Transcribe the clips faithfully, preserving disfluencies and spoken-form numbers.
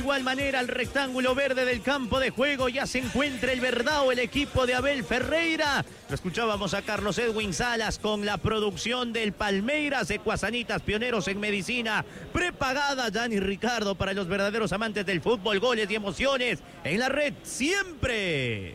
De igual manera, el rectángulo verde del campo de juego ya se encuentra el Verdao, el equipo de Abel Ferreira. Lo escuchábamos a Carlos Edwin Salas con la producción del Palmeiras, Ecuasanitas, pioneros en medicina, prepagada Gianni Ricardo para los verdaderos amantes del fútbol, goles y emociones en la red siempre.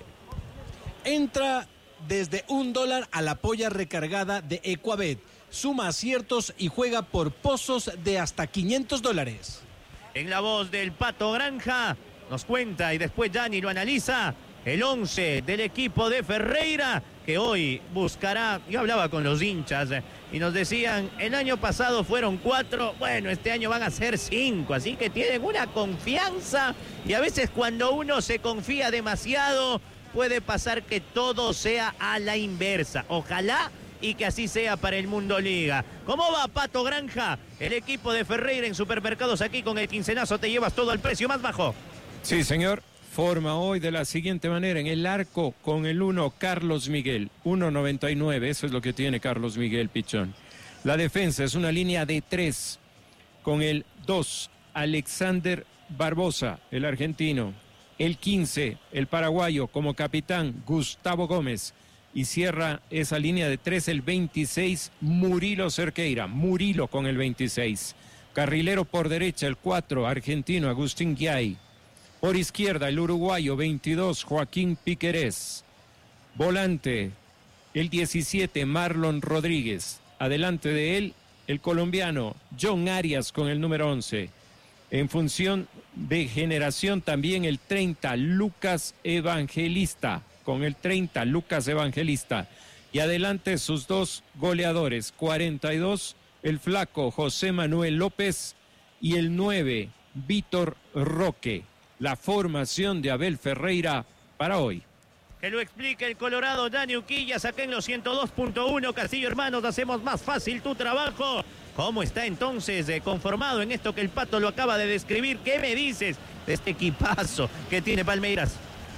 Entra desde un dólar a la polla recargada de Ecuabet. Suma aciertos y juega por pozos de hasta quinientos dólares. En la voz del Pato Granja, nos cuenta y después Gianni lo analiza el once del equipo de Ferreira, que hoy buscará. Yo hablaba con los hinchas y nos decían, el año pasado fueron cuatro, bueno, este año van a ser cinco, así que tienen una confianza y a veces cuando uno se confía demasiado puede pasar que todo sea a la inversa. Ojalá y que así sea para el Mundo Liga. ¿Cómo va, Pato Granja? El equipo de Ferreira en Supermercados aquí con el quincenazo te llevas todo al precio más bajo. Sí, señor. Forma hoy de la siguiente manera. En el arco con el uno, Carlos Miguel. uno noventa y nueve. Eso es lo que tiene Carlos Miguel, Pichón. La defensa es una línea de tres. Con el dos, Alexander Barbosa, el argentino. El quince, el paraguayo como capitán, Gustavo Gómez. Y cierra esa línea de tres, el veintiséis, Murilo Cerqueira. Murilo con el veintiséis. Carrilero por derecha, el cuatro, argentino, Agustín Guay. Por izquierda, el uruguayo, veintidós, Joaquín Piquerés. Volante, el diecisiete, Marlon Rodríguez. Adelante de él, el colombiano, John Arias con el número once. En función de generación, también el treinta, Lucas Evangelista. Con el treinta, Lucas Evangelista. Y adelante sus dos goleadores, cuarenta y dos, el flaco José Manuel López y el nueve, Víctor Roque. La formación de Abel Ferreira para hoy. Que lo explique el Colorado Dani Uquillas acá en los ciento dos punto uno. Castillo Hermanos, hacemos más fácil tu trabajo. ¿Cómo está entonces eh, conformado en esto que el Pato lo acaba de describir? ¿Qué me dices de este equipazo que tiene Palmeiras?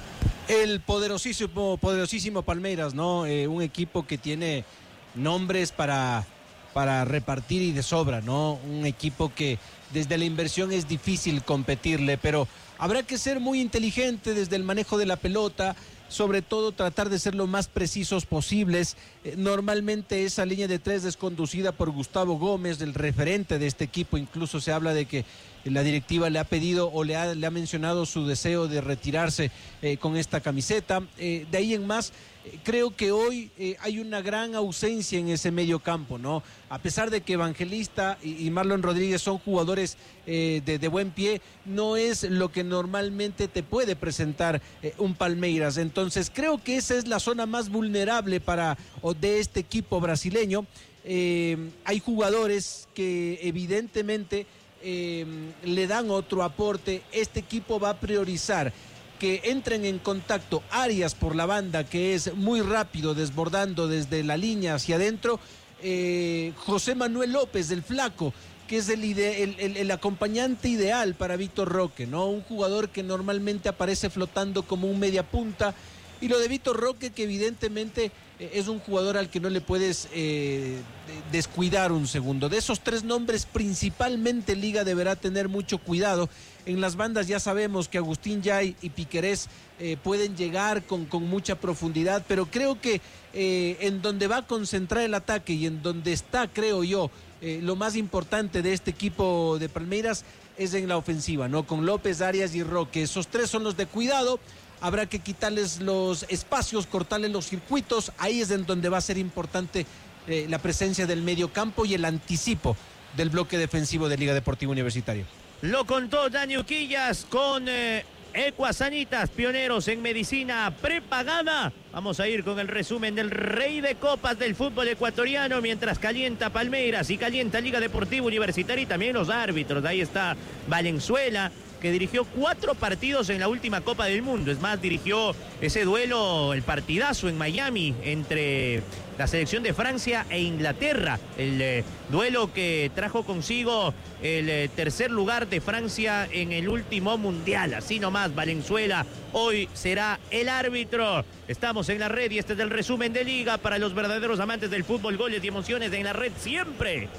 El poderosísimo, poderosísimo Palmeiras, ¿no? Eh, un equipo que tiene nombres para, para repartir y de sobra, ¿no? Un equipo que desde la inversión es difícil competirle, pero habrá que ser muy inteligente desde el manejo de la pelota, sobre todo tratar de ser lo más precisos posibles. Eh, normalmente esa línea de tres es conducida por Gustavo Gómez, el referente de este equipo. Incluso se habla de que la directiva le ha pedido o le ha, le ha mencionado su deseo de retirarse eh, con esta camiseta. Eh, de ahí en más, eh, creo que hoy eh, hay una gran ausencia en ese medio campo, ¿no? A pesar de que Evangelista y, y Marlon Rodríguez son jugadores eh, de, de buen pie, no es lo que normalmente te puede presentar eh, un Palmeiras. Entonces creo que esa es la zona más vulnerable para o de este equipo brasileño. Eh, hay jugadores que evidentemente Eh, le dan otro aporte. Este equipo va a priorizar que entren en contacto Arias por la banda, que es muy rápido desbordando desde la línea hacia adentro, eh, José Manuel López, el flaco, que es el, ide el, el, el acompañante ideal para Víctor Roque, ¿no? Un jugador que normalmente aparece flotando como un media punta. Y lo de Víctor Roque, que evidentemente eh, es un jugador al que no le puedes eh, descuidar un segundo. De esos tres nombres, principalmente Liga deberá tener mucho cuidado. En las bandas ya sabemos que Agustín Yay y Piquerés eh, pueden llegar con, con mucha profundidad, pero creo que eh, en donde va a concentrar el ataque y en donde está, creo yo, eh, lo más importante de este equipo de Palmeiras es en la ofensiva, ¿no? Con López, Arias y Roque. Esos tres son los de cuidado. Habrá que quitarles los espacios, cortarles los circuitos. Ahí es en donde va a ser importante eh, la presencia del medio campo y el anticipo del bloque defensivo de Liga Deportiva Universitaria. Lo contó Dani Uquillas con eh, Ecuasanitas, pioneros en medicina prepagada. Vamos a ir con el resumen del rey de copas del fútbol ecuatoriano mientras calienta Palmeiras y calienta Liga Deportiva Universitaria y también los árbitros. Ahí está Valenzuela, que dirigió cuatro partidos en la última Copa del Mundo. Es más, dirigió ese duelo, el partidazo en Miami entre la selección de Francia e Inglaterra. El eh, duelo que trajo consigo el eh, tercer lugar de Francia en el último mundial. Así nomás, Valenzuela hoy será el árbitro. Estamos en la red y este es el resumen de Liga para los verdaderos amantes del fútbol, goles y emociones en la red siempre.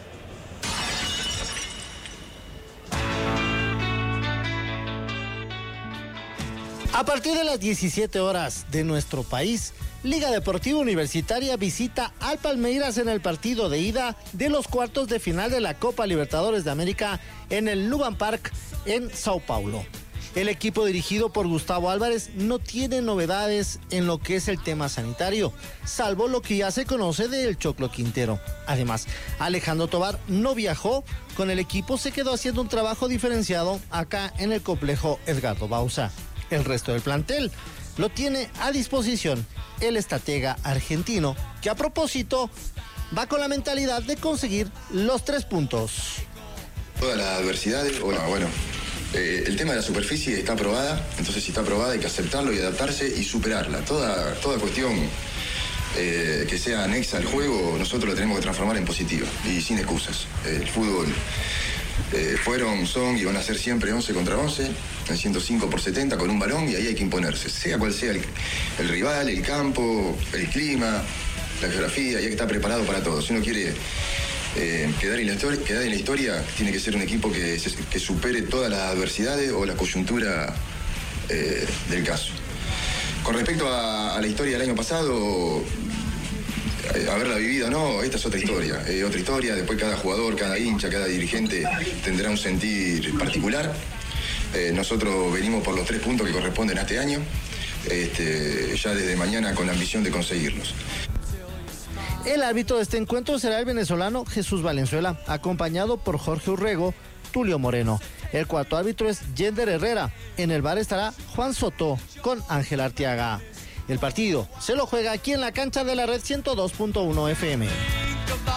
A partir de las diecisiete horas de nuestro país, Liga Deportiva Universitaria visita al Palmeiras en el partido de ida de los cuartos de final de la Copa Libertadores de América en el Luban Park en Sao Paulo. El equipo dirigido por Gustavo Álvarez no tiene novedades en lo que es el tema sanitario, salvo lo que ya se conoce del Choclo Quintero. Además, Alejandro Tobar no viajó, con el equipo se quedó haciendo un trabajo diferenciado acá en el complejo Edgardo Bauza. El resto del plantel lo tiene a disposición el estratega argentino, que a propósito va con la mentalidad de conseguir los tres puntos. Todas las adversidades, bueno, bueno eh, el tema de la superficie está aprobada, entonces si está aprobada hay que aceptarlo y adaptarse y superarla. Toda, toda cuestión eh, que sea anexa al juego, nosotros la tenemos que transformar en positiva y sin excusas. El fútbol eh, fueron, son y van a ser siempre once contra once, en ciento cinco por setenta con un balón, y ahí hay que imponerse, sea cual sea el, el rival, el campo, el clima, la geografía, y hay que estar preparado para todo. Si uno quiere eh, quedar, en la historia, quedar en la historia, tiene que ser un equipo que, que supere todas las adversidades o la coyuntura eh, del caso. Con respecto a, a la historia del año pasado, haberla vivido o no, esta es otra historia, eh, otra historia. Después cada jugador, cada hincha, cada dirigente tendrá un sentir particular. Eh, nosotros venimos por los tres puntos que corresponden a este año, este, ya desde mañana con la ambición de conseguirlos. El árbitro de este encuentro será el venezolano Jesús Valenzuela, acompañado por Jorge Urrego, Tulio Moreno. El cuarto árbitro es Yender Herrera. En el bar estará Juan Soto con Ángel Arteaga. El partido se lo juega aquí en la cancha de la Red ciento dos punto uno F M.